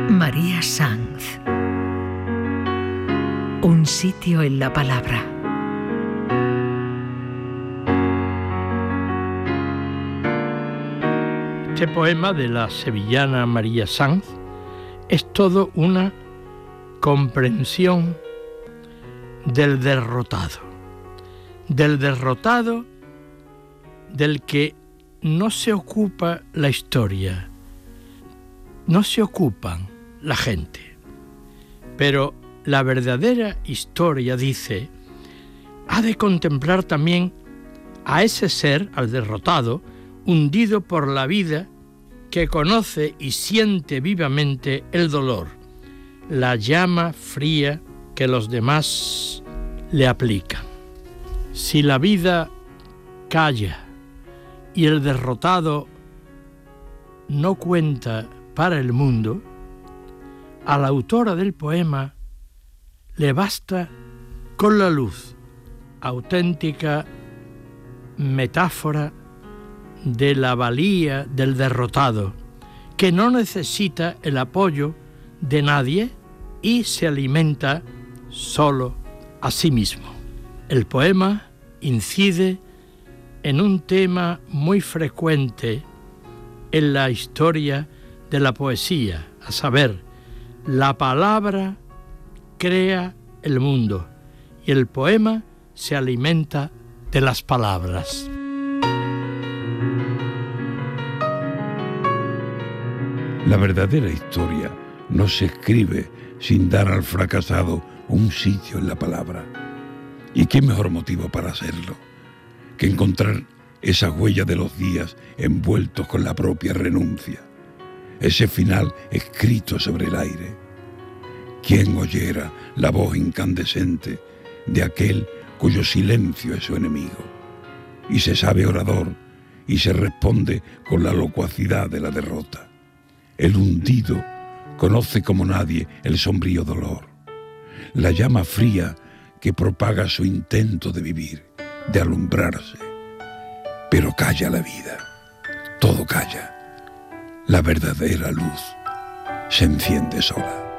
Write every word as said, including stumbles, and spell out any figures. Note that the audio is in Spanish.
María Sanz. Un sitio en la palabra. Este poema de la sevillana María Sanz es todo una comprensión del derrotado, del derrotado del que no se ocupa la historia, no se ocupan la gente. Pero la verdadera historia, dice, ha de contemplar también a ese ser, al derrotado, hundido por la vida, que conoce y siente vivamente el dolor, la llama fría que los demás le aplican. Si la vida calla y el derrotado no cuenta para el mundo, a la autora del poema le basta con la luz, auténtica metáfora de la valía del derrotado, que no necesita el apoyo de nadie y se alimenta solo a sí mismo. El poema incide en un tema muy frecuente en la historia de la poesía, a saber, la palabra crea el mundo y el poema se alimenta de las palabras. La verdadera historia no se escribe sin dar al fracasado un sitio en la palabra. ¿Y qué mejor motivo para hacerlo que encontrar esa huella de los días envueltos con la propia renuncia? Ese final escrito sobre el aire. ¿Quién oyera la voz incandescente de aquel cuyo silencio es su enemigo? Y se sabe orador y se responde con la locuacidad de la derrota. El hundido conoce como nadie el sombrío dolor, la llama fría que propaga su intento de vivir, de alumbrarse. Pero calla la vida, todo calla. La verdadera luz se enciende sola.